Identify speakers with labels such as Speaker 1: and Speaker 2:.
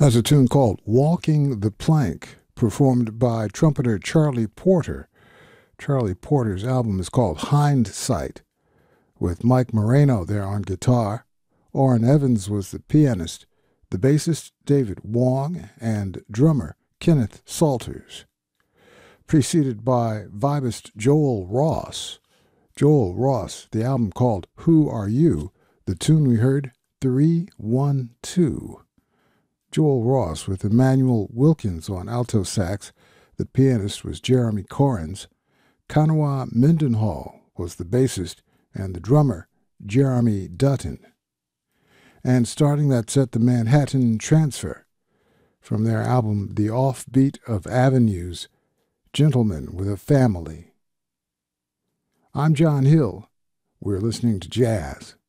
Speaker 1: That's a tune called Walking the Plank, performed by trumpeter Charlie Porter. Charlie Porter's album is called Hindsight, with Mike Moreno there on guitar. Orrin Evans was the pianist, the bassist David Wong, and drummer Kenneth Salters. Preceded by vibist Joel Ross. Joel Ross, the album called Who Are You? The tune we heard, 312. Joel Ross with Emmanuel Wilkins on alto sax. The pianist was Jeremy Corrins. Kanawha Mendenhall was the bassist, and the drummer, Jeremy Dutton. And starting that set, the Manhattan Transfer, from their album The Offbeat of Avenues, Gentlemen with a Family. I'm John Hill. We're listening to jazz.